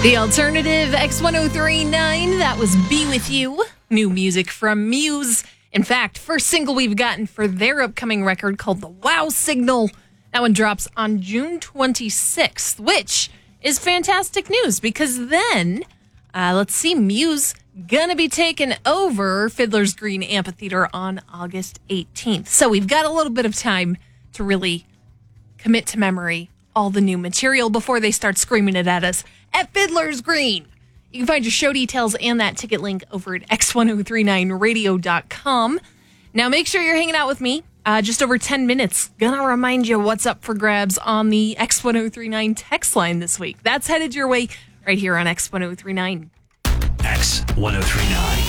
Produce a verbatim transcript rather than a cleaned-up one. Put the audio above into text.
The alternative X ten thirty-nine, that was Be With You. New music from Muse. In fact, first single we've gotten for their upcoming record called The Wow Signal. That one drops on June twenty-sixth, which is fantastic news because then, uh, let's see, Muse gonna be taking over Fiddler's Green Amphitheater on August eighteenth. So we've got a little bit of time to really commit to memory all the new material before they start screaming it at us at Fiddler's Green. You can find your show details and that ticket link over at x ten thirty-nine radio dot com. Now make sure you're hanging out with me. Uh, just over ten minutes. Gonna remind you what's up for grabs on the X ten thirty-nine text line this week. That's headed your way right here on X ten thirty-nine. X ten thirty-nine.